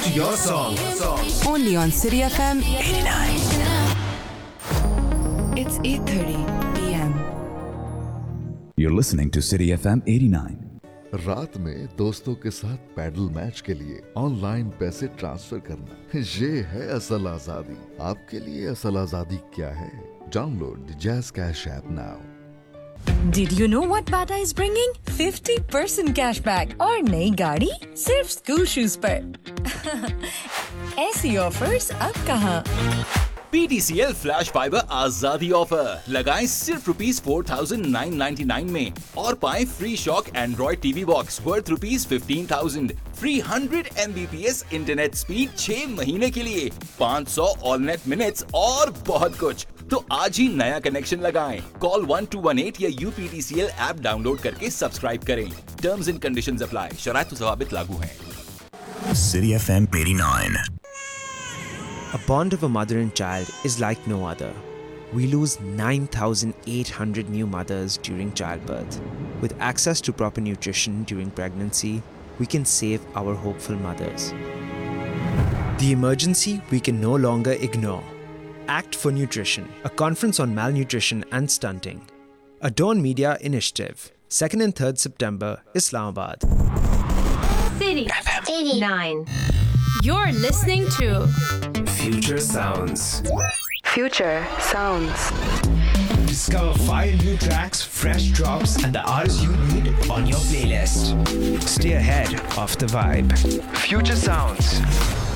your song. Only on City FM 89. It's 8:30 p.m. You're listening to City FM 89. रात में दोस्तों के साथ पैडल मैच के लिए ऑनलाइन पैसे ट्रांसफर करना, ये है असल आजादी। आपके लिए असल आजादी क्या है? Download the jazz cash app now. Did you know what Bata is bringing? 50% cashback और नई गाड़ी सिर्फ स्कूल शूज पर। ऐसी ऑफर्स अब कहाँ? PTCL फ्लैश फाइबर आजादी ऑफर लगाएं सिर्फ ₹4,999 में और पाएं free shock Android TV box worth ₹15,000, free 100 Mbps internet speed 6 महीने के लिए, 500 ऑल नेट मिनट्स और बहुत कुछ। तो आज ही नया कनेक्शन लगाएं। कॉल 1218 या UPTCL ऐप डाउनलोड करके सब्सक्राइब करें। Terms and conditions apply. शराइत व ज़वाबित लागू हैं। City FM 89. A bond of a mother and child is like no other. We lose 9,800 new mothers during childbirth. With access to proper nutrition during pregnancy, we can save our hopeful mothers. The emergency we can no longer ignore. Act for Nutrition, a conference on malnutrition and stunting. A Dawn Media initiative. 2nd and 3rd September, Islamabad. City FM 89. You're listening to Future Sounds. Future Sounds. Discover 5 new tracks, fresh drops, and the artists you need on your playlist. Stay ahead of the vibe. Future Sounds.